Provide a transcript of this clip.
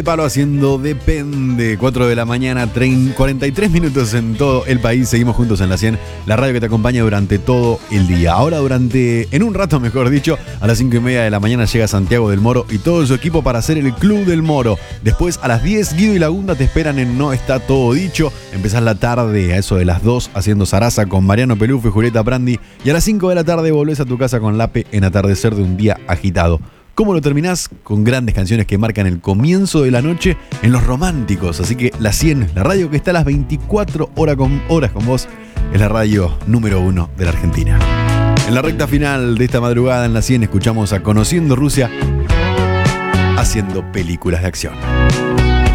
Palo haciendo Depende, 4 de la mañana, 43 minutos en todo el país. Seguimos juntos en la 100, la radio que te acompaña durante todo el día. Ahora en un rato mejor dicho, a las 5:30 de la mañana llega Santiago del Moro y todo su equipo para hacer el Club del Moro. Después a las 10 Guido y Lagunda te esperan en No Está Todo Dicho. Empezás la tarde a eso de las 2 haciendo Zaraza con Mariano Pelufo y Julieta Brandi. Y a las 5 de la tarde volvés a tu casa con Lape en Atardecer de un día agitado. ¿Cómo lo terminás? Con grandes canciones que marcan el comienzo de la noche en los románticos. Así que la 100, la radio que está a las 24 horas con vos, es la radio número 1 de la Argentina. En la recta final de esta madrugada en la 100 escuchamos a Conociendo Rusia haciendo películas de acción.